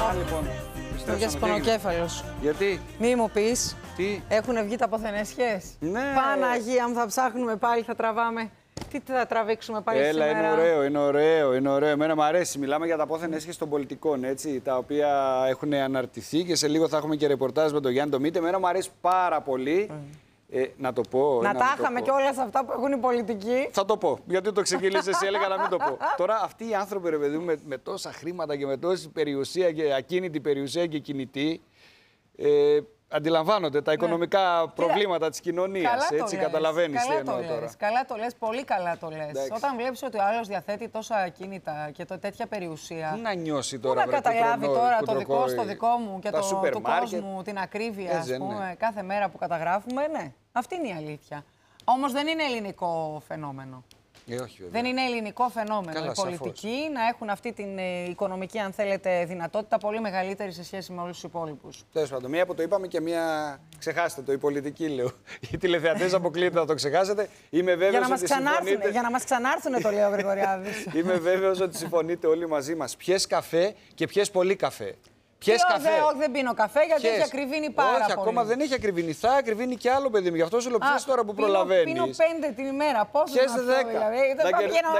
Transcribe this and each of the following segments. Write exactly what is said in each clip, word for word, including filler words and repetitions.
Α, λοιπόν. Μου βγες πονοκέφαλος. Γιατί? Μη μου πεις. Τι? Έχουνε βγει τα ποθενέσχες. Ναι. Παναγία μου, θα ψάχνουμε πάλι, θα τραβάμε. Τι θα τραβήξουμε πάλι Έλα, σήμερα. είναι ωραίο, είναι ωραίο, είναι ωραίο. Εμένα μου αρέσει. Μιλάμε για τα πόθεν έσχες των πολιτικών, έτσι, τα οποία έχουν αναρτηθεί και σε λίγο θα έχουμε και ρεπορτάζ με τον Γιάννη Ντομίτη. Εμένα μου αρέσει πάρα πολύ. Mm. Ε, να το πω. Να, να τα είχαμε και όλα αυτά που έχουν οι πολιτικοί. Θα το πω. Γιατί το ξεκίνησες εσύ, έλεγα να μην το πω. Τώρα, αυτοί οι άνθρωποι, ρε παιδί μου, με, με τόσα χρήματα και με τόση περιουσία και ακίνητη περιουσία και κινητή, ε, αντιλαμβάνονται τα οικονομικά ναι. προβλήματα της κοινωνίας. Έτσι, καταλαβαίνεις τι εννοώ τώρα. Καλά το λες, πολύ καλά το λες. Εντάξει. Όταν βλέπεις ότι ο άλλος διαθέτει τόσα ακίνητα και το, τέτοια περιουσία. Να νιώσει τώρα. Πού να καταλάβει κουτρονό, τώρα κουτροκόη, το δικό σου, το δικό μου και το του κόσμου, την ακρίβεια, ας πούμε, ναι. κάθε μέρα που καταγράφουμε. Ναι, αυτή είναι η αλήθεια. Όμως δεν είναι ελληνικό φαινόμενο. Ε, όχι, δεν είναι ελληνικό φαινόμενο. Καλά, οι πολιτικοί σαφώς. Να έχουν αυτή την ε, οικονομική, αν θέλετε, δυνατότητα πολύ μεγαλύτερη σε σχέση με όλους τους υπόλοιπους. Τέλος πάντων, μία που το είπαμε και μία. Ξεχάστε το, η πολιτική λέω. Οι τηλεθεατές αποκλείεται να το ξεχάσετε. Είμαι βέβαιος για να ότι συμφωνείτε. Για να μας ξανάρθουνε, το λέει ο Γρηγοριάδης. Είμαι βέβαιος ότι συμφωνείτε όλοι μαζί μας. Πιες καφέ και πιες πολύ καφέ. Πιες καφέ. Όχι, δεν πίνω καφέ γιατί Πιες. έχει ακριβήνει πάρα όχι, πολύ. Όχι, ακόμα δεν έχει ακριβήνει. Θα ακριβήνει κι άλλο, παιδί μου. Γι' αυτό σου λέω πιες τώρα που προλαβαίνεις. Πίνω πέντε την ημέρα. Πόσο πιες να δέκα. πιω, δηλαδή. Να, κερ... να...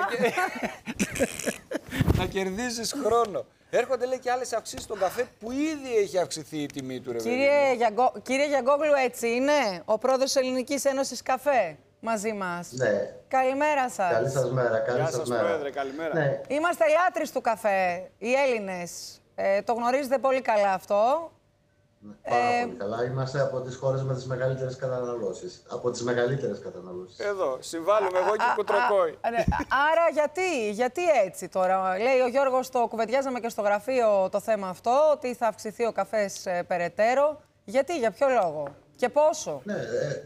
να κερδίσεις χρόνο. Έρχονται λέει και άλλες αυξήσεις στον καφέ που ήδη έχει αυξηθεί η τιμή του. Ρε, κύριε, Γιαγκο... Κύριε Γιαγκόγλου, έτσι είναι ο πρόεδρος της Ελληνικής Ένωσης Καφέ μαζί μας. Ναι. Καλημέρα σας. Καλή σας μέρα. Καλή Γεια σας, σας, μέρα. Πρόεδρε, καλημέρα. Ναι. Είμαστε λάτρεις του καφέ, οι Έλληνες. Ε, το γνωρίζετε πολύ καλά αυτό. Πάρα ε... πολύ καλά. Είμαστε από τις χώρες με τις μεγαλύτερες καταναλώσεις. Από τις μεγαλύτερες καταναλώσεις. Εδώ, συμβάλλουμε εγώ και κουτροκόη. Άρα γιατί, γιατί έτσι τώρα. Λέει ο Γιώργος, το κουβεντιάζαμε και στο γραφείο το θέμα αυτό, ότι θα αυξηθεί ο καφές ε, περαιτέρω. Γιατί, για ποιο λόγο και πόσο. Ναι, ε,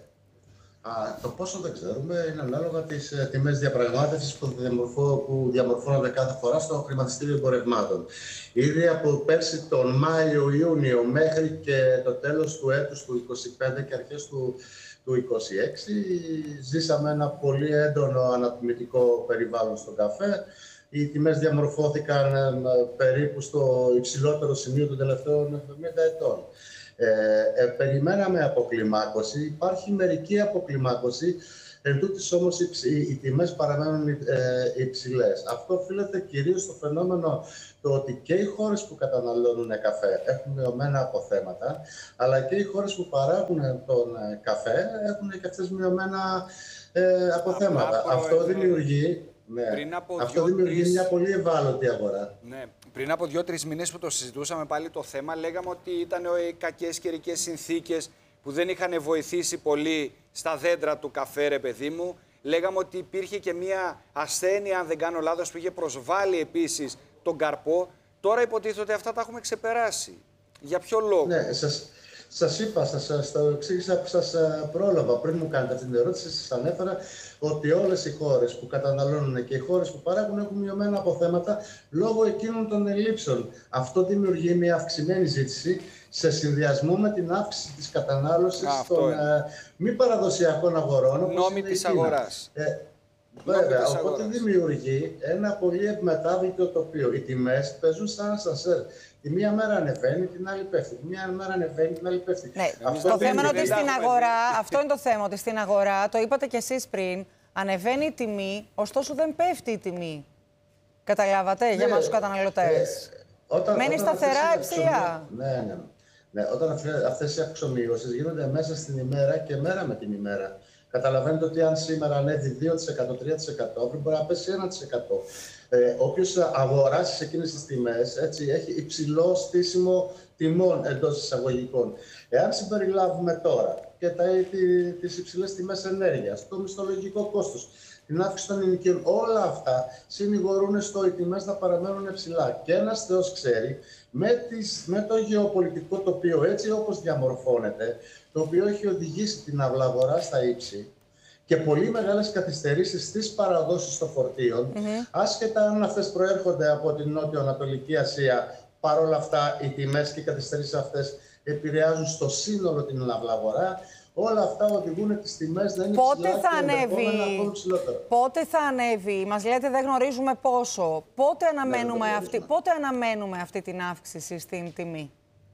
α, το πόσο δεν ξέρουμε είναι ανάλογα τις ε, τιμές διαπραγμάτευσης που, που διαμορφώνονται κάθε φορά στο χρηματιστήριο εμπορευμάτων. Ήδη από πέρσι τον Μάιο-Ιούνιο μέχρι και το τέλος του έτους του είκοσι πέντε και αρχές του, του είκοσι έξι ζήσαμε ένα πολύ έντονο ανατιμητικό περιβάλλον στον καφέ. Οι τιμές διαμορφώθηκαν ε, περίπου στο υψηλότερο σημείο των τελευταίων εβδομήντα ετών. Ε, ε, περιμέναμε αποκλιμάκωση, υπάρχει μερική αποκλιμάκωση, εν τούτης όμως οι, οι, οι τιμές παραμένουν ε, υψηλές. Αυτό οφείλεται κυρίως στο φαινόμενο το ότι και οι χώρες που καταναλώνουν καφέ έχουν μειωμένα αποθέματα, αλλά και οι χώρες που παράγουν τον καφέ έχουν και αυτές μειωμένα ε, αποθέματα. Απρό, Αυτό ε, δημιουργεί... Ναι. Αυτό δύο, δημιουργεί τρεις... μια πολύ ευάλωτη αγορά. Ναι. Πριν από δύο-τρεις μήνες που το συζητούσαμε πάλι το θέμα, λέγαμε ότι ήταν οι κακές καιρικές συνθήκες που δεν είχαν βοηθήσει πολύ στα δέντρα του καφέ, ρε παιδί μου. Λέγαμε ότι υπήρχε και μια ασθένεια, αν δεν κάνω λάθος, που είχε προσβάλει επίσης τον καρπό. Τώρα υποτίθεται ότι αυτά τα έχουμε ξεπεράσει. Για ποιο λόγο? Ναι, σας... Σας είπα, σας, σας το εξήγησα που σας πρόλαβα πριν μου κάνετε αυτή την ερώτηση. Σας ανέφερα ότι όλες οι χώρες που καταναλώνουν και οι χώρες που παράγουν έχουν μειωμένα αποθέματα λόγω εκείνων των ελλείψεων. Αυτό δημιουργεί μια αυξημένη ζήτηση σε συνδυασμό με την αύξηση της κατανάλωσης Α, των ε, μη παραδοσιακών αγορών. Νόμοι της αγοράς. Ε, Βέβαια, οπότε αγοράς. Δημιουργεί ένα πολύ ευμετάβλητο τοπίο. Οι τιμές παίζουν σαν ασανσέρ. Τη μία μέρα ανεβαίνει, την άλλη πέφτει. Τη μία μέρα ανεβαίνει, την άλλη πέφτει. Ναι, αυτό το θέμα είναι ότι στην αγορά, αυτό είναι το θέμα, ότι στην αγορά, το είπατε κι εσείς πριν, ανεβαίνει η τιμή, ωστόσο δεν πέφτει η τιμή. Καταλάβατε, ναι, για μας τους καταναλωτές. Ε, όταν, Μένει όταν σταθερά υψηλά. Ναι, ναι. Ναι, όταν αυτές οι αυξομοίωσεις γίνονται μέσα στην ημέρα και μέρα με την ημέρα. Καταλαβαίνετε ότι αν σήμερα ανέβει δύο τοις εκατό, τρία τοις εκατό, αύριο μπορεί να πέσει ένα τοις εκατό. Ε, όποιος αγοράσει σε εκείνες τις τιμές, έτσι, έχει υψηλό στήσιμο τιμών εντός εισαγωγικών. Εάν συμπεριλάβουμε τώρα και τα, τι, τις υψηλές τιμές ενέργειας, το μισθολογικό κόστος, την αύξηση των ενοικίων, όλα αυτά συνηγορούν στο ότι οι τιμές θα παραμένουν ψηλά. Και ένας Θεός ξέρει, με, τις, με το γεωπολιτικό τοπίο έτσι όπως διαμορφώνεται, το οποίο έχει οδηγήσει την αυλαγορά στα ύψη και πολύ μεγάλες καθυστερήσεις στις παραδόσεις των φορτίων, mm-hmm. άσχετα αν αυτές προέρχονται από την Νότιο-Ανατολική Ασία, παρόλα αυτά οι τιμές και οι καθυστερήσεις αυτές επηρεάζουν στο σύνολο την αυλαγορά. Όλα αυτά οδηγούν τις τιμές να είναι πότε ψηλά θα και ανέβει, ακόμη ψηλότερα. πότε θα ανέβει, μας λέτε δεν γνωρίζουμε πόσο, πότε αναμένουμε, ναι, αυτή, πότε αναμένουμε αυτή την αύξηση στην τιμή?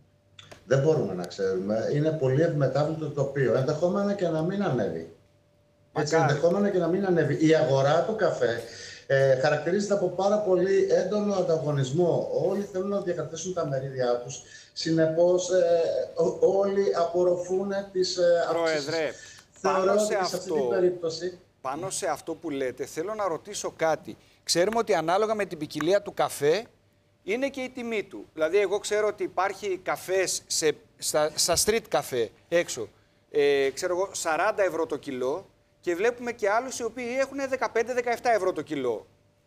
Δεν μπορούμε να ξέρουμε. Είναι πολύ ευμετάβλητο το τοπίο. Ενδεχόμενα και να μην ανέβει. Έτσι, ενδεχόμενα και να μην ανέβει. Η αγορά του καφέ ε, χαρακτηρίζεται από πάρα πολύ έντονο ανταγωνισμό. Όλοι θέλουν να διακρατήσουν τα μερίδια τους. Συνεπώς, ε, ό, όλοι απορροφούν τις ε, αυξήσεις. Πρόεδρε, Θεωρώ πάνω ότι σε, σε αυτή αυτό, την περίπτωση... πάνω σε αυτό που λέτε, θέλω να ρωτήσω κάτι. Ξέρουμε ότι ανάλογα με την ποικιλία του καφέ, είναι και η τιμή του. Δηλαδή, εγώ ξέρω ότι υπάρχει καφές σε, στα, στα street καφέ έξω, ε, ξέρω εγώ, σαράντα ευρώ το κιλό και βλέπουμε και άλλους οι οποίοι έχουν δεκαπέντε με δεκαεπτά ευρώ το κιλό.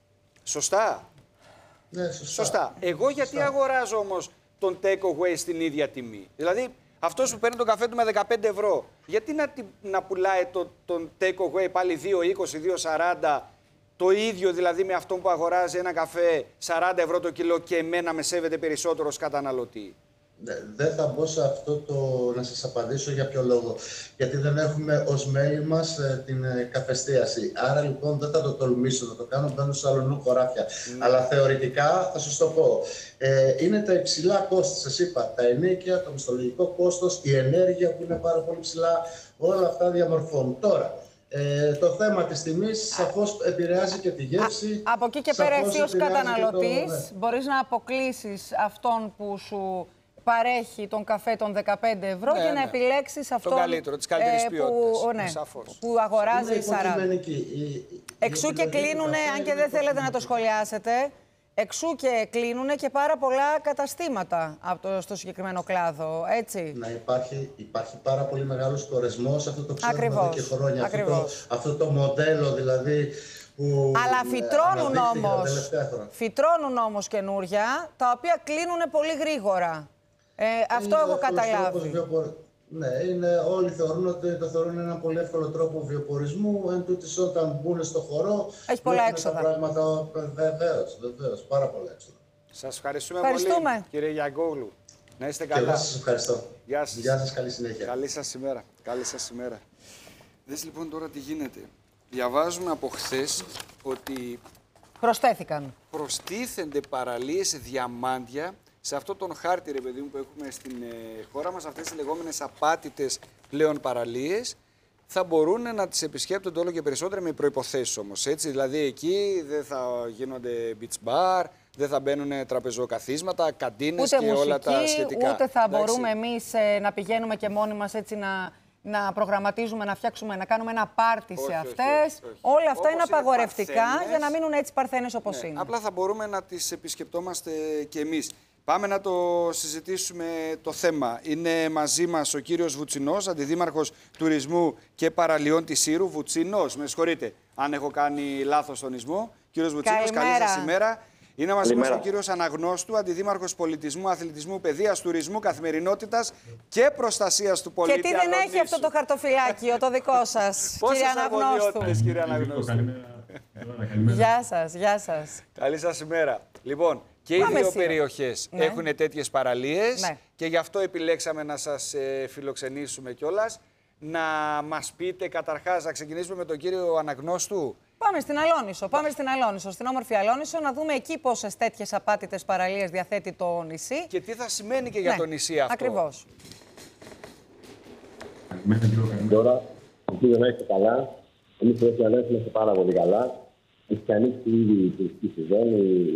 Σωστά? Ναι, σωστά. Σωστά. Εγώ γιατί σωστά. αγοράζω όμως τον take away στην ίδια τιμή? Δηλαδή, αυτός που παίρνει τον καφέ του με δεκαπέντε ευρώ, γιατί να, να πουλάει το, τον take away πάλι δύο είκοσι, δύο σαράντα, το ίδιο δηλαδή με αυτόν που αγοράζει ένα καφέ σαράντα ευρώ το κιλό και εμένα με σέβεται περισσότερο ως καταναλωτή? Δεν θα μπω σε αυτό το να σας απαντήσω για ποιο λόγο. Γιατί δεν έχουμε ως μέλη μας ε, την ε, καφεστίαση. Άρα λοιπόν δεν θα το τολμήσω να το κάνω, μπαίνω σε αλλονού χωράφια. Mm. Αλλά θεωρητικά θα σας το πω. Ε, είναι τα υψηλά κόστη, σας είπα. Τα ενίκια, το μισθολογικό κόστος, η ενέργεια που είναι πάρα πολύ ψηλά. Όλα αυτά διαμορφώνουν. Τώρα, Ε, το θέμα της τιμής σαφώς επηρεάζει και τη γεύση. Α, από εκεί και πέρα εσύ ως καταναλωτής το, ναι. μπορείς να αποκλείσεις αυτόν που σου παρέχει τον καφέ των δεκαπέντε ευρώ ναι, και ναι. να επιλέξεις αυτόν τον καλύτερο, της καλύτερης ε, ποιότητας, που, ναι, που αγοράζει σαράντα. Εξού και κλείνουνε, αν και δεν θέλετε να το σχολιάσετε, εξού και κλείνουνε και πάρα πολλά καταστήματα από το, στο συγκεκριμένο κλάδο, έτσι. Να υπάρχει, υπάρχει πάρα πολύ μεγάλος κορεσμός, αυτό το ξέρουμε εδώ και χρόνια. Αυτό το, αυτό το μοντέλο δηλαδή που... Αλλά φυτρώνουν όμως, φυτρώνουν όμως καινούρια, τα οποία κλείνουν πολύ γρήγορα. Ε, αυτό έχω καταλάβει. Ναι, είναι, όλοι θεωρούν ότι το θεωρούν ένα πολύ εύκολο τρόπο βιοπορισμού. Εν τούτης, όταν μπουν στο χώρο, έχει πολλά έξοδα. Τα πράγματα, βεβαίως, βεβαίως, πάρα πολλά έξοδα. Σας ευχαριστούμε, ευχαριστούμε πολύ, κύριε Γιαγκόγλου. Να είστε καλά. Και εγώ σας ευχαριστώ. Γεια σας. Γεια σας, καλή συνέχεια. Καλή σας ημέρα. Καλή σας ημέρα. Δες λοιπόν τώρα τι γίνεται. Διαβάζουμε από χθες ότι προσθέθηκαν. Προστίθενται παραλίες διαμάντια σε αυτόν τον χάρτη, ρε παιδί μου, που έχουμε στην ε, χώρα μας, αυτές οι λεγόμενες απάτητες πλέον παραλίες, θα μπορούν να τις επισκέπτονται όλο και περισσότερο με προϋποθέσεις όμως, έτσι. Δηλαδή εκεί δεν θα γίνονται beach bar, δεν θα μπαίνουν τραπεζοκαθίσματα, καντίνες και μουσική, όλα τα σχετικά. Ούτε θα εντάξει. μπορούμε εμείς ε, να πηγαίνουμε και μόνοι μας έτσι να, να προγραμματίζουμε, να φτιάξουμε, να κάνουμε ένα πάρτι όχι, σε όχι, αυτές. όχι, όχι. Όλα αυτά Όπως είναι απαγορευτικά παρθένες, για να μείνουν έτσι παρθένες όπως ναι, είναι. Απλά θα μπορούμε να τις επισκεπτόμαστε κι εμείς. Πάμε να το συζητήσουμε το θέμα. Είναι μαζί μας ο κύριος Βουτσινός, αντιδήμαρχος τουρισμού και παραλιών της Σύρου. Βουτσινός, με συγχωρείτε αν έχω κάνει λάθος τον ισμό. Κύριος Βουτσινός, καλή σας ημέρα. Είναι μαζί μας ο κύριος Αναγνώστου, αντιδήμαρχος πολιτισμού, αθλητισμού, παιδείας, τουρισμού, καθημερινότητας και προστασίας του πολίτη. Και τι δεν έχει αυτό το χαρτοφυλάκιο, το δικό σας, κύριε Αναγνώστου. Κύριε Αναγνώστου. Γεια σας, γεια σας. Καλή σας ημέρα. Λοιπόν, και οι δύο περιοχές ναι. έχουν τέτοιες παραλίες ναι. και γι' αυτό επιλέξαμε να σας ε, φιλοξενήσουμε κιόλας. Να μας πείτε καταρχάς, να ξεκινήσουμε με τον κύριο Αναγνώστου. Πάμε στην Αλόνισο, πάμε στην Αλόνισο, στην όμορφη Αλόνισο, να δούμε εκεί πόσες τέτοιες απάτητες παραλίες διαθέτει το νησί. Και τι θα σημαίνει και για ναι, το νησί αυτό. Ακριβώς. Τώρα, ελπίζω να είστε καλά. Εμείς εδώ στη Αλόνισο είμαστε πάρα πολύ καλά. Έχει ανοίξει ήδη η τουριστική σεζόν,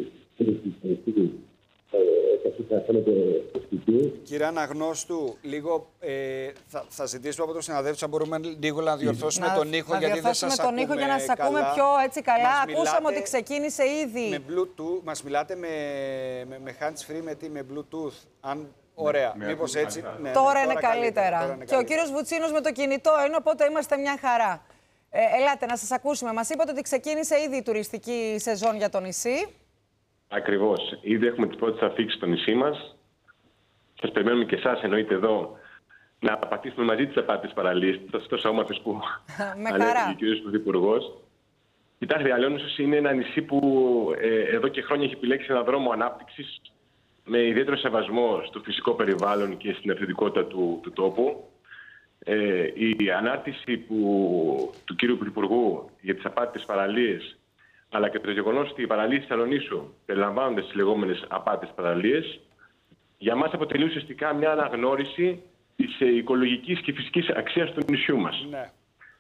Κύριε Αναγνώστου, λίγο ε, θα, θα ζητήσουμε από τον συναδέλφους αν μπορούμε λίγο να διορθώσουμε να, τον ήχο, να γιατί δεν σας τον ακούμε ήχο για να σας ακούμε πιο έτσι καλά. Μας Ακούσαμε μιλάτε, ότι ξεκίνησε ήδη. Με Bluetooth, μας μιλάτε με, με, με hands free, με τι, με Bluetooth. Αν, ωραία, με, μήπως με έτσι. Ναι, τώρα, ναι, είναι τώρα, καλύτερα, καλύτερα. τώρα είναι και καλύτερα. Ο κύριος Βουτσίνος με το κινητό είναι, οπότε είμαστε μια χαρά. Ε, ελάτε να σας ακούσουμε. Μας είπατε ότι ξεκίνησε ήδη η τουριστική σεζόν για το νησί. Ακριβώς. Ήδη έχουμε τις πρώτες αφήξεις στο νησί μας. Σας περιμένουμε και εσάς, εννοείται εδώ, να πατήσουμε μαζί τις απάτητες παραλίες, τόσο όμορφες που ανέφερε ο κ. Πρωθυπουργός. Κοιτάξτε, η Αλόνισος είναι ένα νησί που ε, εδώ και χρόνια έχει επιλέξει έναν δρόμο ανάπτυξης με ιδιαίτερο σεβασμό στο φυσικό περιβάλλον και στην ευθυντικότητα του, του τόπου. Ε, η ανάρτηση που, του κύριου Πρωθυπουργού για τις απάτητες παραλίες, αλλά και το γεγονός ότι οι παραλίες της Αλονίσου περιλαμβάνονται στις λεγόμενες απάτητες παραλίες, για μας αποτελεί ουσιαστικά μια αναγνώριση της οικολογικής και φυσικής αξίας του νησιού μας. Ναι.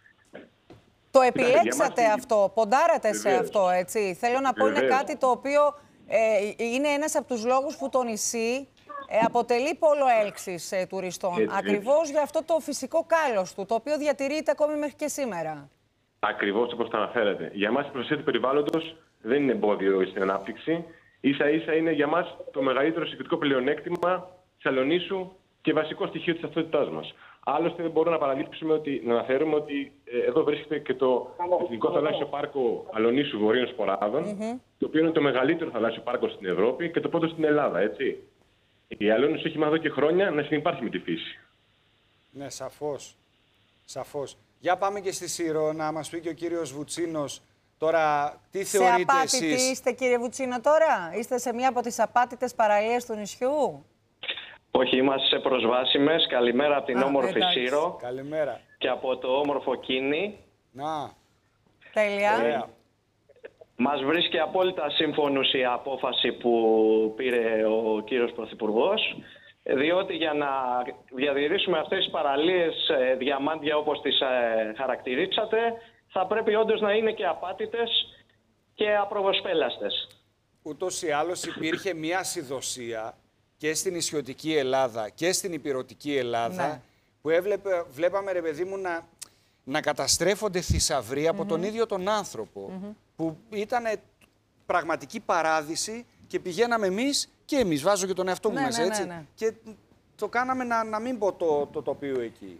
Το επιλέξατε μας... αυτό, ποντάρατε Βεβαίως. σε αυτό, έτσι. Θέλω να πω, Βεβαίως. είναι κάτι το οποίο ε, είναι ένας από τους λόγους που το νησί ε, αποτελεί πόλο έλξης ε, τουριστών. Έτσι, Ακριβώς έτσι. για αυτό το φυσικό κάλος του, το οποίο διατηρείται ακόμη μέχρι και σήμερα. Ακριβώς όπως το αναφέρατε. Για μας η προστασία του περιβάλλοντος δεν είναι εμπόδιο στην ανάπτυξη. Ίσα-ίσα είναι για μας το μεγαλύτερο συγκριτικό πλεονέκτημα της Αλονίσου και βασικό στοιχείο της ταυτότητάς μας. Άλλωστε, δεν μπορούμε να παραλείψουμε ότι, να αναφέρουμε ότι ε, εδώ βρίσκεται και το Εθνικό Θαλάσσιο Πάρκο Αλονίσου Βορείων Σποράδων, mm-hmm. το οποίο είναι το μεγαλύτερο θαλάσσιο πάρκο στην Ευρώπη και το πρώτο στην Ελλάδα, έτσι. Η Αλόνισο έχει μάθει εδώ και χρόνια να συνυπάρχει με τη φύση. Ναι, σαφώς. Σαφώς. Για πάμε και στη Σύρο να μας πει και ο κύριος Βουτσίνος. Τώρα, τι θεωρείτε εσείς? Σε απάτητη είστε, κύριε Βουτσίνο, τώρα? Είστε σε μία από τις απάτητες παραλίες του νησιού? Όχι, είμαστε προσβάσιμες. Καλημέρα από την Α, όμορφη εντάξει. Σύρο. Καλημέρα. Και από το όμορφο Κίνη. Να. Τέλεια. Ε, μας βρίσκει απόλυτα σύμφωνος η απόφαση που πήρε ο κύριος Πρωθυπουργός, διότι για να διατηρήσουμε αυτές τις παραλίες ε, διαμάντια όπως τις ε, χαρακτηρίσατε, θα πρέπει όντως να είναι και απάτητες και απροβοσπέλαστες. Ούτως ή άλλως υπήρχε μια ασυδοσία και στην νησιωτική Ελλάδα και στην ηπειρωτική Ελλάδα, ναι. που έβλεπε, βλέπαμε, ρε παιδί μου, να, να καταστρέφονται θησαυροί mm-hmm. από τον ίδιο τον άνθρωπο, mm-hmm. που ήταν πραγματική παράδειση και πηγαίναμε εμείς και εμείς, βάζω και τον εαυτό μου ναι, μέσα, ναι, έτσι, ναι, ναι. και το κάναμε να, να μην πω το, το τοπίο εκεί.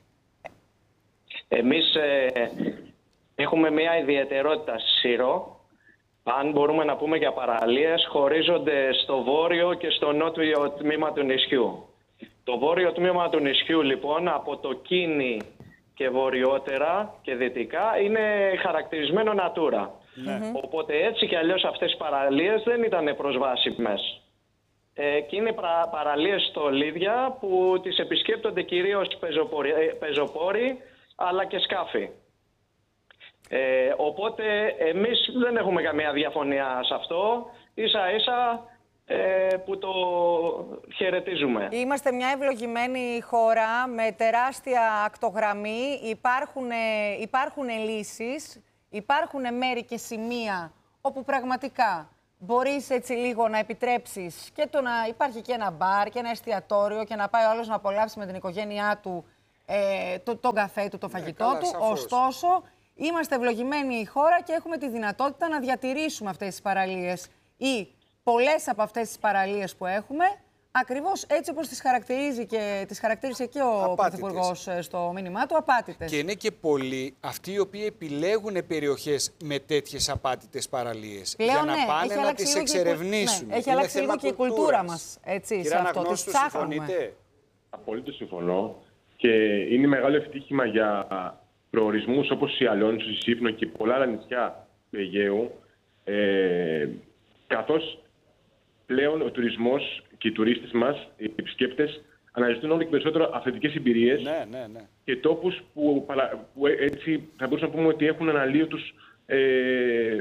Εμείς ε, έχουμε μια ιδιαιτερότητα στη Σύρο. Αν μπορούμε να πούμε για παραλίες, χωρίζονται στο βόρειο και στο νότιο τμήμα του νησιού. Το βόρειο τμήμα του νησιού, λοιπόν, από το Κίνη και βορειότερα και δυτικά, είναι χαρακτηρισμένο Natura. Ναι. Οπότε έτσι κι αλλιώς αυτές οι παραλίες δεν ήταν προσβάσιμες. Ε, και είναι πρα, παραλίες στολίδια που τις επισκέπτονται κυρίως πεζοπόροι, πεζοπόροι αλλά και σκάφη. Ε, οπότε εμείς δεν έχουμε καμία διαφωνία σε αυτό, ίσα ίσα ε, που το χαιρετίζουμε. Είμαστε μια ευλογημένη χώρα με τεράστια ακτογραμμή, υπάρχουν, υπάρχουν λύσεις, υπάρχουν μέρη και σημεία όπου πραγματικά μπορείς έτσι λίγο να επιτρέψεις και το να υπάρχει και ένα μπαρ και ένα εστιατόριο και να πάει ο άλλος να απολαύσει με την οικογένειά του ε, το, τον καφέ του, το φαγητό ναι, καλά, του. Σαφώς. Ωστόσο, είμαστε ευλογημένοι η χώρα και έχουμε τη δυνατότητα να διατηρήσουμε αυτές τις παραλίες ή πολλές από αυτές τις παραλίες που έχουμε, ακριβώς έτσι όπως τις χαρακτηρίζει και τις χαρακτήρισε και ο Πρωθυπουργός στο μήνυμά του, απάτητες. Και είναι και πολλοί αυτοί οι οποίοι επιλέγουν περιοχές με τέτοιες απάτητες παραλίες. Πλέον, για να ναι, πάνε να τις εξερευνήσουν. Ναι, έχει αλλάξει λίγο και η κουλτούρα μας. Έτσι, Κύριε Αναγνώστου, συμφωνείτε? Απολύτως συμφωνώ. Και είναι μεγάλο ευτύχημα για προορισμούς όπως η Αλόνισο, η Σύφνο και πολλά άλλα νησιά του Αιγαίου, ε, καθώς πλέον ο τουρισμός και οι τουρίστες μας, οι επισκέπτες, αναζητούν όλο και περισσότερο αυθεντικές εμπειρίες ναι, ναι, ναι. και τόπους που, που έτσι θα μπορούσαμε να πούμε ότι έχουν αναλύει τους, ε,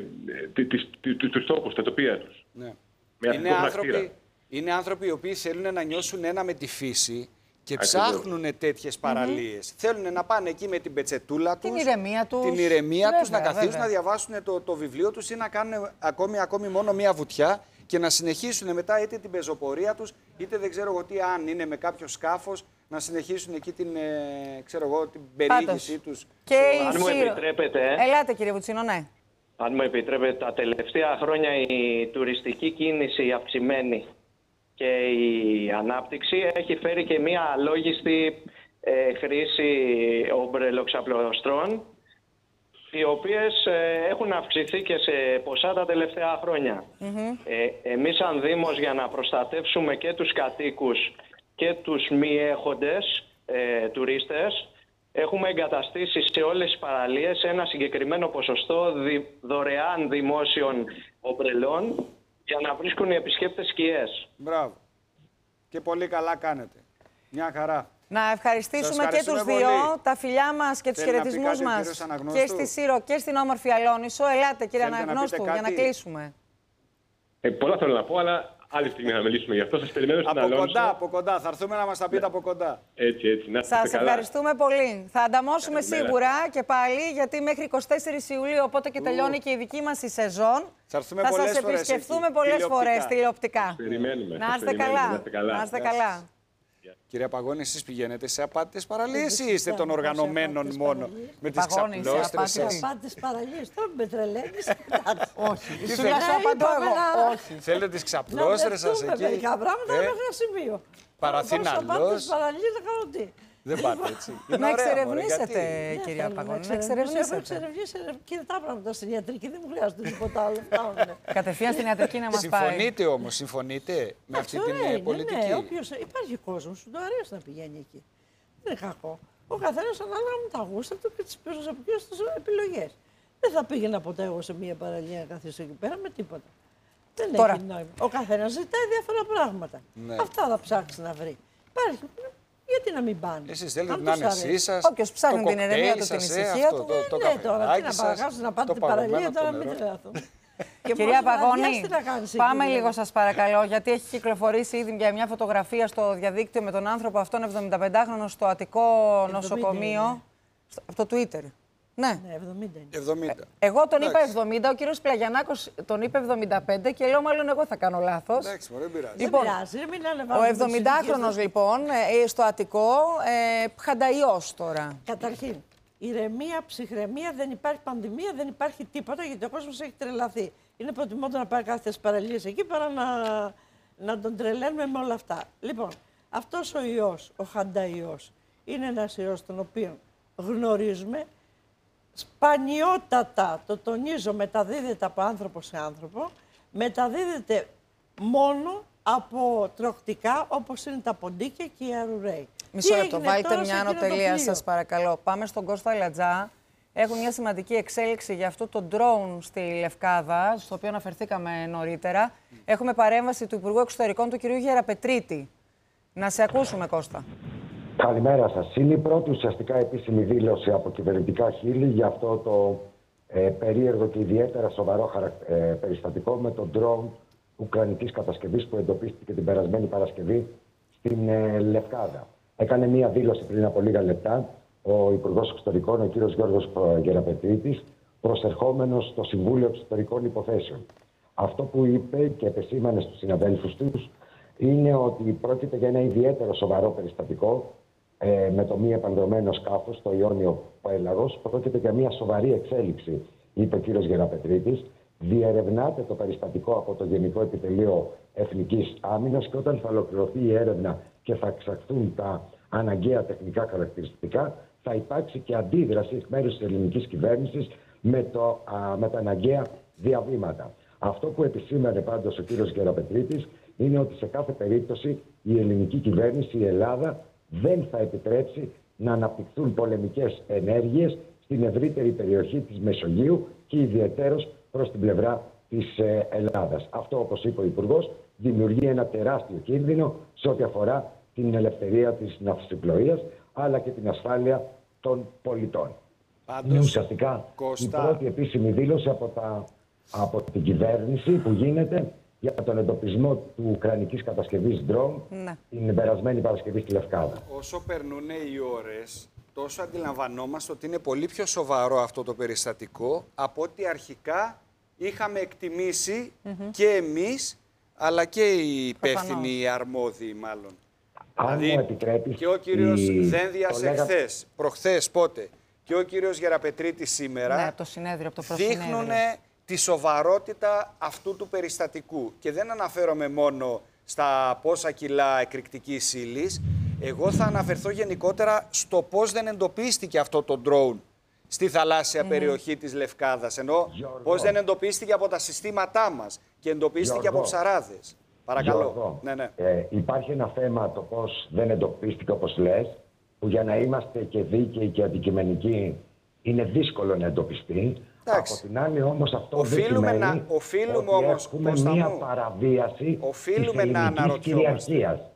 τους τόπους, τα τοπία τους. Ναι. Είναι, άνθρωποι, είναι άνθρωποι οι οποίοι θέλουν να νιώσουν ένα με τη φύση και Ακριβώς. ψάχνουν τέτοιες παραλίες. Mm-hmm. Θέλουν να πάνε εκεί με την πετσετούλα τους, την ηρεμία τους, την ηρεμία βέβαια, τους να καθίσουν βέβαια. να διαβάσουν το, το βιβλίο τους ή να κάνουν ακόμη, ακόμη μόνο μία βουτιά και να συνεχίσουν μετά είτε την πεζοπορία τους, είτε δεν ξέρω εγώ τι, αν είναι με κάποιο σκάφος, να συνεχίσουν εκεί την, ε, ξέρω εγώ, την περιήγησή τους. Και αν μου επιτρέπετε... Ελάτε κύριε Βουτσίνο, ναι. Αν μου επιτρέπετε, τα τελευταία χρόνια η τουριστική κίνηση αυξημένη και η ανάπτυξη έχει φέρει και μία αλόγιστη ε, χρήση ομπρελοξαπλωστρών, οι οποίες ε, έχουν αυξηθεί και σε ποσά τα τελευταία χρόνια. Mm-hmm. Ε, εμείς σαν Δήμος, για να προστατεύσουμε και τους κατοίκους και τους μη έχοντες ε, τουρίστες, έχουμε εγκαταστήσει σε όλες τις παραλίες ένα συγκεκριμένο ποσοστό δι, δωρεάν δημόσιων ομπρελών για να βρίσκουν οι επισκέπτες σκιές. Μπράβο. Και πολύ καλά κάνετε. Μια χαρά. Να ευχαριστήσουμε και τους δύο, πολύ. Τα φιλιά μας και τους χαιρετισμούς μας και στη Σύρο και στην όμορφη Αλόνησο. Ελάτε κύριε Θέλετε Αναγνώστου να για να κλείσουμε. Ε, πολλά θέλω να πω, αλλά άλλη στιγμή να μιλήσουμε γι' αυτό. Σας περιμένω στην Αλόνησο. Από κοντά, από κοντά. Θα έρθουμε να μας τα πείτε ναι. από κοντά. Έτσι, έτσι. Να Σας καλά. Ευχαριστούμε πολύ. Θα ανταμώσουμε Καλημέρα. Σίγουρα και πάλι, γιατί μέχρι εικοστή τέταρτη Ιουλίου, οπότε και τελειώνει Ου. και η δική μας η σεζόν. Θα, θα σας επισκεφθούμε πολλές φορές τηλεοπτικά. Περιμένουμε. Να είστε καλά. Να είστε καλά. Κυρία Παγώνη, εσείς πηγαίνετε σε απάτητες παραλίες ή είστε των οργανωμένων μόνο με τις ξαπλώστρες σας? Σε απάτητες παραλίες, τώρα με τρελαίνεις. Όχι. Σου λέω απαντώ εγώ. Όχι. Θέλετε τις ξαπλώστρες σας εκεί? Να μερικά πράγματα μέχρι ένα σημείο. Παραθυναλός. Σε απάτητες παραλίες να κάνω τι. Δεν πάτε έτσι. Να εξερευνήσετε, κυρία Παγώνη. Να εξερευνήσετε. Έχω εξερευνήσει και τα πράγματα στην ιατρική, δεν μου χρειάζεται τίποτα άλλο. Κατευθείαν στην ιατρική να μας πάει. Συμφωνείτε όμως, συμφωνείτε με αυτή την πολιτική? Ναι, όποιος υπάρχει κόσμος που του αρέσει να πηγαίνει εκεί. Δεν είναι κακό. Ο καθένας ανάλογα με τα γούστα του και τις προσωπικές του επιλογές. Δεν θα πήγαινα ποτέ εγώ σε μια παραλία να καθίσω εκεί πέρα με τίποτα. Δεν έχει νόημα. Ο καθένας ζητάει διάφορα πράγματα. Αυτά θα ψάξει να βρει. Υπάρχει. Γιατί να μην πάνε. Εσείς θέλετε την άνεσή σας. Όποιος ψάχνει την ηρεμία του, την ησυχία του. Ναι, τώρα τι να παρακάσουν να πάτε την παραλία, τώρα μην τρελαθούν. Κυρία Παγώνη, πάμε λίγο σας παρακαλώ, γιατί έχει κυκλοφορήσει ήδη για μια φωτογραφία στο διαδίκτυο με τον άνθρωπο αυτόν εβδομηνταπεντάχρονο στο Αττικό νοσοκομείο. Από το Twitter. Ναι, εβδομήντα. Εγώ τον είπα εβδομήντα, ο κύριος Πλαγιαννάκος τον είπε εβδομήντα πέντε και λέω μάλλον εγώ θα κάνω λάθος. Εντάξει, δεν πειράζει. Λοιπόν, δεν πειράζει, μην ανεβάζουμε. Ο εβδομηντάχρονος λοιπόν στο Αττικό, ε, χανταϊός τώρα. Καταρχήν, ηρεμία, ψυχραιμία, δεν υπάρχει πανδημία, δεν υπάρχει τίποτα γιατί ο κόσμος έχει τρελαθεί. Είναι προτιμότερο να πάει κάθε στις παραλίες εκεί παρά να, να τον τρελαίνουμε με όλα αυτά. Λοιπόν, αυτός ο ιός, ο χανταϊός, είναι ένας ιός τον οποίο γνωρίζουμε. Σπανιότατα, το τονίζω, μεταδίδεται από άνθρωπο σε άνθρωπο, μεταδίδεται μόνο από τροκτικά όπως είναι τα ποντίκια και οι αρουραίοι. Μισό λεπτό, βάλτε μια ανωτελεία σας παρακαλώ. Πάμε στον Κώστα Λατζά. Έχουν μια σημαντική εξέλιξη για αυτό το drone στη Λευκάδα, στο οποίο αναφερθήκαμε νωρίτερα. Έχουμε παρέμβαση του Υπουργού Εξωτερικών, του κ. Γεραπετρίτη. Να σε ακούσουμε, Κώστα. Καλημέρα σας. Είναι η πρώτη ουσιαστικά επίσημη δήλωση από κυβερνητικά χείλη για αυτό το ε, περίεργο και ιδιαίτερα σοβαρό χαρακ... ε, περιστατικό με τον drone ουκρανικής κατασκευής που εντοπίστηκε την περασμένη Παρασκευή στην ε, Λευκάδα. Έκανε μία δήλωση πριν από λίγα λεπτά ο Υπουργός Εξωτερικών, ο κ. Γιώργος Γεραπετρίτης, προσερχόμενος στο Συμβούλιο Εξωτερικών Υποθέσεων. Αυτό που είπε και επεσήμανε στους συναδέλφους τους είναι ότι πρόκειται για ένα ιδιαίτερο σοβαρό περιστατικό ε, με το μη επανδρωμένο σκάφος, το Ιόνιο Πέλαγος. Πρόκειται για μια σοβαρή εξέλιξη, είπε ο κ. Γεραπετρίτης. Διερευνάται το περιστατικό από το Γενικό Επιτελείο Εθνικής Άμυνας και όταν θα ολοκληρωθεί η έρευνα και θα εξαχθούν τα αναγκαία τεχνικά χαρακτηριστικά, θα υπάρξει και αντίδραση εκ μέρους της ελληνικής κυβέρνησης με, το, α, με τα αναγκαία διαβήματα. Αυτό που επισήμανε πάντως ο κ. Γεραπετρίτης είναι ότι σε κάθε περίπτωση η ελληνική κυβέρνηση, η Ελλάδα, δεν θα επιτρέψει να αναπτυχθούν πολεμικές ενέργειες στην ευρύτερη περιοχή της Μεσογείου και ιδιαιτέρως προς την πλευρά της ε, Ελλάδας. Αυτό, όπως είπε ο Υπουργός, δημιουργεί ένα τεράστιο κίνδυνο σε ό,τι αφορά την ελευθερία της ναυσιπλοείας, αλλά και την ασφάλεια των πολιτών. Πάντως, είναι ουσιαστικά Κώστα... η πρώτη επίσημη δήλωση από, τα, από την κυβέρνηση που γίνεται για τον εντοπισμό του ουκρανικής κατασκευής drone ναι. την περασμένη Παρασκευή στη Λευκάδα. Όσο περνούν οι ώρες, τόσο αντιλαμβανόμαστε ότι είναι πολύ πιο σοβαρό αυτό το περιστατικό από ό,τι αρχικά είχαμε εκτιμήσει mm-hmm. και εμείς, αλλά και οι υπεύθυνοι, οι αρμόδιοι μάλλον. Αν δηλαδή, μου επιτρέπεις, και ο κύριος η... Δένδιας λέγα... εχθές, προχθές πότε, και ο κύριος Γεραπετρίτης σήμερα, ναι, το συνέδριο, το δείχνουν τη σοβαρότητα αυτού του περιστατικού. Και δεν αναφέρομαι μόνο στα πόσα κιλά εκρηκτικής ύλης, εγώ θα αναφερθώ γενικότερα στο πώς δεν εντοπίστηκε αυτό το drone στη θαλάσσια mm. περιοχή της Λευκάδας. Ενώ Γιώργο. πώς δεν εντοπίστηκε από τα συστήματά μας και εντοπίστηκε Γιώργο. από ψαράδες. Παρακαλώ. Ναι, ναι. Ε, υπάρχει ένα θέμα το πώς δεν εντοπίστηκε όπως λες, που για να είμαστε και δίκαιοι και αντικειμενικοί είναι δύσκολο να εντοπιστεί. Εντάξει. Από την άλλη όμως αυτό οφείλουμε δεν να, οφείλουμε ότι όμως, έχουμε μία μου, παραβίαση οφείλουμε της ελληνικής κυριαρχίας.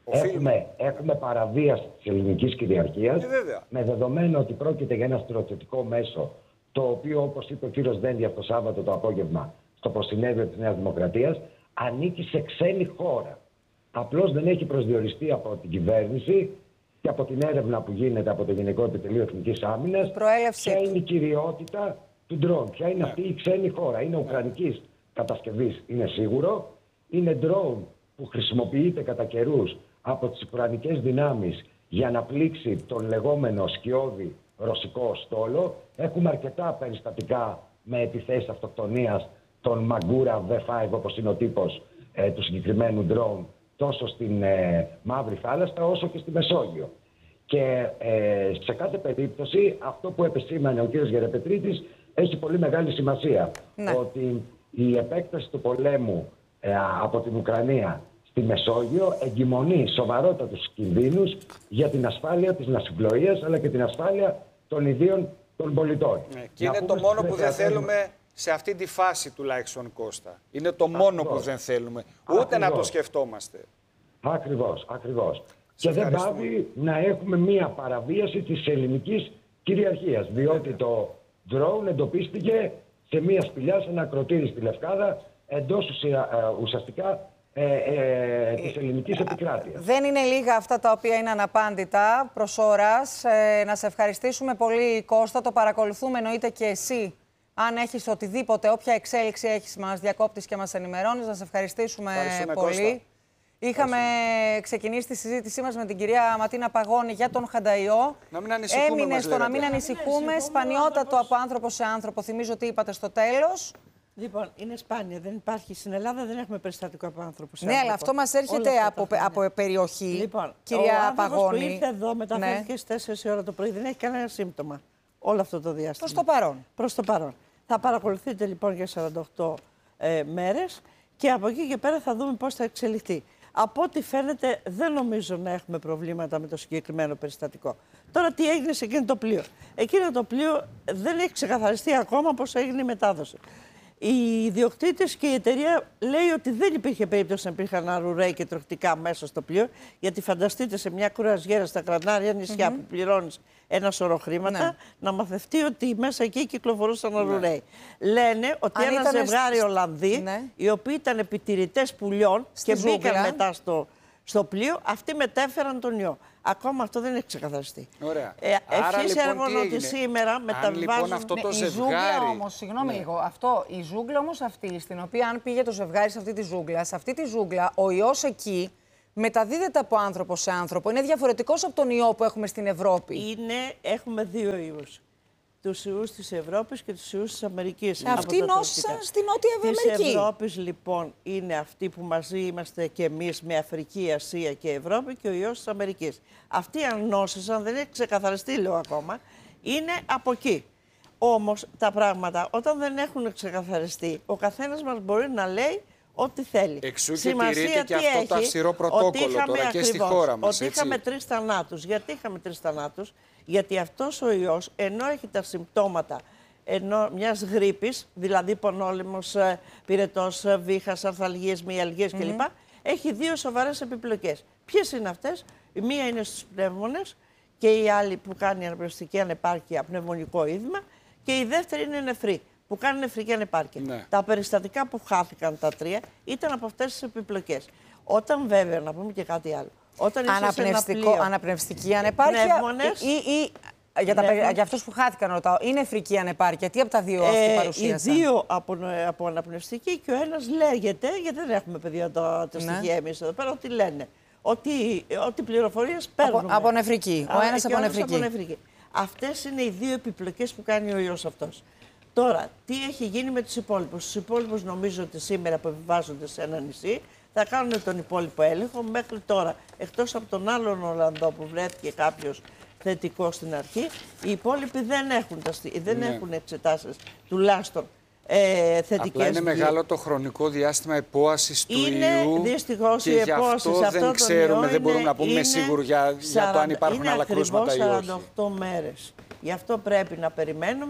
Έχουμε, έχουμε παραβίαση της ελληνικής κυριαρχίας, ε, με δεδομένο ότι πρόκειται για ένα στρατιωτικό μέσο, το οποίο, όπως είπε ο κύριος Δένδιας το Σάββατο το απόγευμα στο προσυνέδριο της Νέας Δημοκρατίας, ανήκει σε ξένη χώρα. Απλώς δεν έχει προσδιοριστεί από την κυβέρνηση και από την έρευνα που γίνεται από το Γενικό Επιτελείο Εθνικής Άμυνας ποια είναι η κυριότητα του ντρόουν. Ποια είναι αυτή η ξένη χώρα. Είναι ουκρανικής κατασκευής, είναι σίγουρο. Είναι ντρόουν που χρησιμοποιείται κατά καιρούς από τις ουκρανικές δυνάμεις για να πλήξει τον λεγόμενο σκιώδη ρωσικό στόλο. Έχουμε αρκετά περιστατικά με επιθέσεις αυτοκτονίας των Μαγκούρα βι πέντε, όπως είναι ο τύπος ε, του συγκεκριμένου ντρόουν, τόσο στην ε, Μαύρη Θάλασσα όσο και στη Μεσόγειο. Και ε, σε κάθε περίπτωση αυτό που επεσήμανε ο κ. Γεραπετρίτης έχει πολύ μεγάλη σημασία. Ναι. Ότι η επέκταση του πολέμου ε, από την Ουκρανία στη Μεσόγειο εγκυμονεί σοβαρότατους κινδύνους για την ασφάλεια της ναυσιπλοείας αλλά και την ασφάλεια των ιδίων των πολιτών. Ναι. Και είναι το μόνο που δεν θέλουμε σε αυτή τη φάση τουλάχιστον, Κώστα. Είναι το μόνο ακριβώς που δεν θέλουμε. Ούτε ακριβώς να το σκεφτόμαστε. Ακριβώς, ακριβώς. Και δεν πάβει να έχουμε μία παραβίαση της ελληνικής κυριαρχίας. Διότι το drone εντοπίστηκε σε μία σπηλιά, σε ένα ακροτήρι στη Λευκάδα, εντός ουσια, ουσιαστικά ε, ε, της ελληνικής επικράτειας. Δεν είναι λίγα αυτά τα οποία είναι αναπάντητα προς ώρας. Ε, να σε ευχαριστήσουμε πολύ, Κώστα. Το παρακολουθούμε, εννοείται και εσύ. Αν έχεις οτιδήποτε, όποια εξέλιξη έχεις, μας διακόπτεις και μας ενημερώνεις. Να σε ευχαριστήσουμε πολύ. Κώστα. Είχαμε ξεκινήσει τη συζήτησή μας με την κυρία Ματίνα Παγώνη για τον Χανταϊό. Να μην ανησυχούμε, έμεινε στο να μην ανησυχούμε. Σπανιότατο από άνθρωπο σε άνθρωπο. Θυμίζω τι είπατε στο τέλος. Λοιπόν, είναι σπάνια. Δεν υπάρχει στην Ελλάδα, δεν έχουμε περιστατικό από άνθρωπο σε ναι, άνθρωπο. Αλλά αυτό μας έρχεται από, από περιοχή. Λοιπόν, κυρία ο Παγώνη. Που ήρθε εδώ, μεταφέρθηκε ναι. στις τέσσερις η ώρα το πρωί, δεν έχει κανένα σύμπτωμα όλο αυτό το διάστημα. Προς το παρόν. Προς το παρόν. Θα παρακολουθείτε λοιπόν για σαράντα οκτώ ε, μέρες και από εκεί και πέρα θα δούμε πώς θα εξελιχθεί. Από ό,τι φαίνεται, δεν νομίζω να έχουμε προβλήματα με το συγκεκριμένο περιστατικό. Τώρα, τι έγινε σε εκείνο το πλοίο. Εκείνο το πλοίο δεν έχει ξεκαθαριστεί ακόμα πώς έγινε η μετάδοση. Οι ιδιοκτήτες και η εταιρεία λέει ότι δεν υπήρχε περίπτωση να υπήρχαν αρουραίοι και τροχτικά μέσα στο πλοίο, γιατί φανταστείτε σε μια κουραζιέρα στα Κανάρια νησιά mm-hmm. που πληρώνεις ένα σωρό χρήματα, ναι. να μαθευτεί ότι μέσα εκεί κυκλοφορούσαν αρουραίοι. Ναι. Λένε ότι αν ένα ζευγάρι στις... Ολλανδοί, ναι. οι οποίοι ήταν επιτηρητές πουλιών στη και ζούγκλα. Μπήκαν μετά στο, στο πλοίο, αυτοί μετέφεραν τον ιό. Ακόμα αυτό δεν έχει ξεκαθαριστεί. Ωραία. Ε, Ευχής λοιπόν, έργων ότι σήμερα μεταβιβάζουν... Λοιπόν, αυτό το ναι, ζευγάρι... Η ζούγκλα όμως, συγγνώμη ναι. λίγο, αυτό, η ζούγκλα όμως αυτή, στην οποία αν πήγε το ζευγάρι σε αυτή τη ζούγκλα, σε αυτή τη ζούγκλα, ο ιός εκεί μεταδίδεται από άνθρωπο σε άνθρωπο. Είναι διαφορετικός από τον ιό που έχουμε στην Ευρώπη. Είναι, έχουμε δύο ιούς. Τους ιούς της Ευρώπης και τους ιούς της Αμερικής. Αυτοί νόσησαν στην Νότια Αμερική. Της Ευρώπης λοιπόν είναι αυτοί που μαζί είμαστε και εμείς με Αφρική, Ασία και Ευρώπη και ο ιός της Αμερικής. Αυτοί αν νόσησαν, δεν έχει ξεκαθαριστεί λέω ακόμα, είναι από εκεί. Όμως τα πράγματα όταν δεν έχουν ξεκαθαριστεί, ο καθένας μας μπορεί να λέει ό,τι θέλει. Εξού και τηρείται και αυτό το αυστηρό πρωτόκολλο τώρα ακριβώς, και στη χώρα μας. Ότι έτσι. Είχαμε τρεις θανάτους. Γιατί είχαμε τρεις θανάτους? Γιατί αυτός ο ιός, ενώ έχει τα συμπτώματα ενώ μιας γρίπης, δηλαδή πονόλυμος, πυρετός, βήχας, αρθαλγίες, μυαλγίες mm-hmm. κλπ. Έχει δύο σοβαρές επιπλοκές. Ποιες είναι αυτές? Η μία είναι στους πνεύμονες και η άλλη που κάνει αναπνευστική ανεπάρκεια, πνευμονικό είδημα, και η δεύτερη είναι νεφρή, που κάνει νεφρική ανεπάρκεια. Ναι. Τα περιστατικά που χάθηκαν τα τρία ήταν από αυτές τις επιπλοκές. Όταν βέβαια, να πούμε και κάτι άλλο, όταν Αναπνευστικό, πλοίο, αναπνευστική ανεπάρκεια ή, ή για, τα, για αυτούς που χάθηκαν ρωτάω, είναι νεφρική ανεπάρκεια, τι από τα δύο αυτοί παρουσίασαν? Οι δύο από, από αναπνευστική και ο ένας λέγεται, γιατί δεν έχουμε παιδιά τα, τα στοιχεία ναι. εμείς εδώ πέρα, ότι λένε ότι, ότι πληροφορίες παίρνουμε. Από, από νεφρική, ο ένας από νεφρική. από νεφρική. Αυτές είναι οι δύο επιπλοκές που κάνει ο ιός αυτός. Τώρα, τι έχει γίνει με τους υπόλοιπους? Τους υπόλοιπους νομίζω ότι σήμερα που επιβάζονται σε ένα νησί θα κάνουν τον υπόλοιπο έλεγχο. Μέχρι τώρα, εκτός από τον άλλον Ολλανδό που βρέθηκε κάποιος θετικό στην αρχή, οι υπόλοιποι δεν έχουν, τα, δεν ναι. έχουν εξετάσεις τουλάχιστον ε, θετικές. Απλά είναι μεγάλο το χρονικό διάστημα επόασης του είναι, ιού δυστυχώς, και η γι' αυτό αυτό δεν ξέρουμε, είναι, δεν μπορούμε να πούμε σίγουρο για, για το αν υπάρχουν άλλα κρούσματα ή όχι. είναι σαράντα οκτώ μέρες. Γι' αυτό πρέπει να περιμένουμε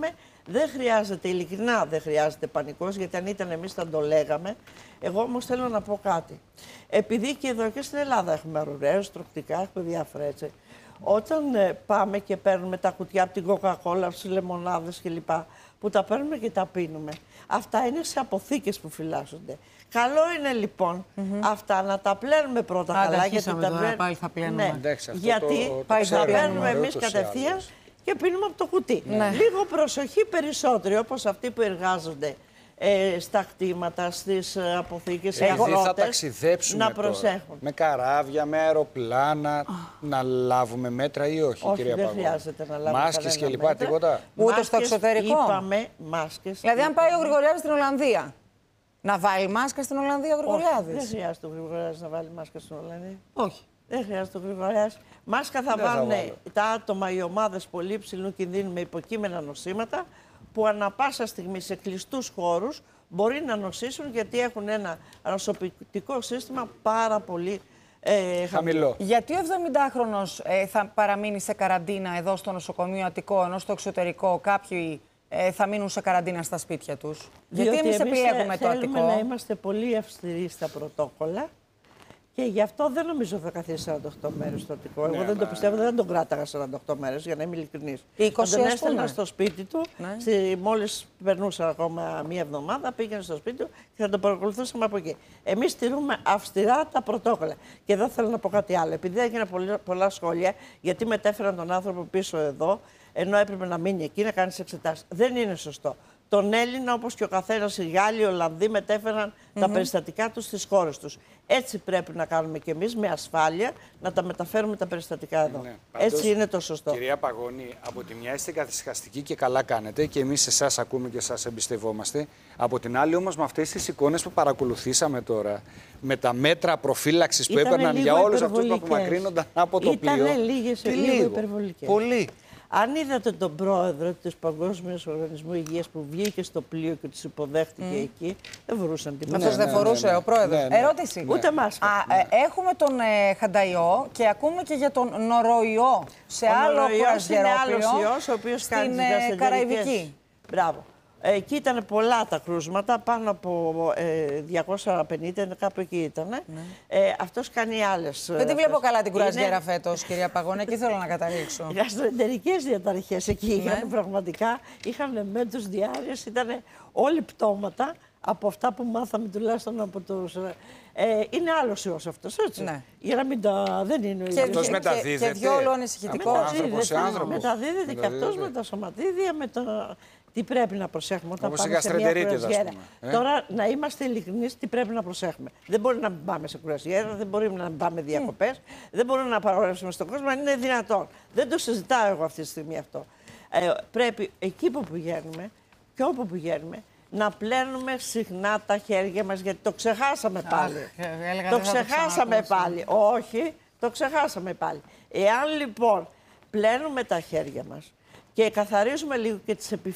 Δεν χρειάζεται, ειλικρινά δεν χρειάζεται πανικός, γιατί αν ήταν εμείς θα το λέγαμε. Εγώ όμως θέλω να πω κάτι. Επειδή και εδώ και στην Ελλάδα έχουμε αρουραίους, τροκτικά, έχουμε διάφορα έτσι. Όταν ε, πάμε και παίρνουμε τα κουτιά από την Coca-Cola, στις λεμονάδες κλπ. Που τα παίρνουμε και τα πίνουμε. Αυτά είναι σε αποθήκες που φυλάσσονται. Καλό είναι λοιπόν mm-hmm. αυτά να τα πλένουμε πρώτα Α, καλά. Τα γιατί τώρα, τα πλένουμε. πάλι θα πλένουμε. Ναι. Εντάξει, γιατί το, το, το τα παίρνουμε εμείς κατευθείαν και πίνουμε από το κουτί. Ναι. Λίγο προσοχή περισσότεροι, όπως αυτοί που εργάζονται ε, στα κτήματα, στις αποθήκες, οι αγρότες, θα ταξιδέψουμε να τώρα, προσέχουν. με καράβια, με αεροπλάνα, oh. να λάβουμε μέτρα ή όχι, όχι κυρία δεν Παγώνη? χρειάζεται να λάβουμε μάσκες και λοιπά, τίποτα? Ούτε μάσκες, στο εξωτερικό. Είπαμε μάσκες. Δηλαδή, αν πάει ο Γρηγοριάδης στην Ολλανδία, να βάλει μάσκα στην Ολλανδία ο Γρηγοριάδης? Δεν χρειάζεται ο Γρηγοριάδης να βάλει μάσκα στην Ολλανδία. Όχι. Δεν χρειάζεται ο Γρηγοριάδης. Μάσκα θα δεν βάλουν θα τα άτομα, οι ομάδες πολύ υψηλού κινδύνου με υποκείμενα νοσήματα, που ανα πάσα στιγμή σε κλειστούς χώρους μπορεί να νοσήσουν, γιατί έχουν ένα νοσοποιητικό σύστημα πάρα πολύ ε, χαμηλό. Γιατί ο εβδομηντάχρονος ε, θα παραμείνει σε καραντίνα εδώ στο νοσοκομείο Αττικό, ενώ στο εξωτερικό κάποιοι ε, θα μείνουν σε καραντίνα στα σπίτια τους? Διότι γιατί εμείς επιλέγουμε το Αττικό? Θέλουμε να είμαστε πολύ αυστηροί στα πρωτόκολλα. Και γι' αυτό δεν νομίζω θα καθίσει σαράντα οκτώ μέρες στο Αττικό. Εγώ ναι, δεν μα... το πιστεύω, δεν τον κράταγα σαράντα οκτώ μέρες, για να είμαι ειλικρινής. είκοσι, τον έστελνα στο σπίτι του, ναι. στη, μόλις περνούσα ακόμα μία εβδομάδα, πήγαινε στο σπίτι του και θα τον παρακολουθούσαμε από εκεί. Εμείς τηρούμε αυστηρά τα πρωτόκολλα. Και εδώ θέλω να πω κάτι άλλο. Επειδή έγιναν πολλά, πολλά σχόλια, γιατί μετέφεραν τον άνθρωπο πίσω εδώ, ενώ έπρεπε να μείνει εκεί να κάνει εξετάσεις. Δεν είναι σωστό. Τον Έλληνα, όπως και ο καθένας, οι Γάλλοι, οι Ολλανδοί μετέφεραν mm-hmm. τα περιστατικά τους στις χώρες τους. Έτσι πρέπει να κάνουμε κι εμείς, με ασφάλεια, να τα μεταφέρουμε τα περιστατικά εδώ. Ναι, πάντως, έτσι είναι το σωστό. Κυρία Παγώνη, από τη μια είστε καθησυχαστικοί και καλά κάνετε και εμείς εσάς ακούμε και εσάς εμπιστευόμαστε. Από την άλλη όμως, με αυτές τις εικόνες που παρακολουθήσαμε τώρα, με τα μέτρα προφύλαξης που έπαιρναν για όλους αυτούς που απομακρύνονταν από το πλοίο. Ήτανε λίγες, λίγο υπερβολικές. Πολύ. Αν είδατε τον πρόεδρο του Παγκόσμιου Οργανισμού Υγείας που βγήκε στο πλοίο και τους υποδέχτηκε mm. εκεί, δεν φορούσαν τίποτα. Αυτός ναι, δεν φορούσε ναι, ναι. ο πρόεδρος. Ναι, ναι. Ερώτηση. Ναι. Ούτε μάσκα. Α, ε, έχουμε τον ε, Χανταϊό και ακούμε και για τον νοροϊό σε ο άλλο κουρασγερόπλιο, ο οποίος κάνει στην ε, Καραϊβική. Μπράβο. Εκεί ήταν πολλά τα κρούσματα, πάνω από ε, διακόσια πενήντα, κάπου εκεί ήταν. Ναι. Ε, αυτός κάνει άλλες. Δεν τη βλέπω καλά την κουρασγέρα είναι... φέτος, κυρία Παγώνη, εκεί θέλω να καταλήξω. Γαστροεντερικές διαταραχές εκεί είχαν, ναι. πραγματικά. Είχαν μέτρους διάρκειας, ήταν όλοι πτώματα από αυτά που μάθαμε τουλάχιστον από τους... Ε, είναι άλλος ιός αυτός, έτσι. Ναι. Για να μην τα... δεν είναι ο ίδιος. Αυτός μεταδίδεται. Και διόλου ανησυχητικό. Μεταδίδεται, μεταδίδεται και αυτός με τα σωματίδια, με το... Τι πρέπει να προσέχουμε όταν όπως πάμε σε μια κουρασγέρα. Ε? Τώρα, να είμαστε ειλικρινείς, τι πρέπει να προσέχουμε. Δεν μπορεί να πάμε σε κουρασγέρα, δεν μπορεί να πάμε διακοπές, mm. δεν μπορούμε να παραγορεύσουμε στον κόσμο, αν είναι δυνατόν. Δεν το συζητάω εγώ αυτή τη στιγμή αυτό. Ε, πρέπει εκεί που πηγαίνουμε και όπου πηγαίνουμε να πλένουμε συχνά τα χέρια μας, γιατί το ξεχάσαμε πάλι. Αχ, το ξεχάσαμε το πάλι. Όχι, το ξεχάσαμε πάλι. Εάν λοιπόν πλένουμε τα χέρια μας και καθαρίζουμε λίγο και τις επιφυλάξεις,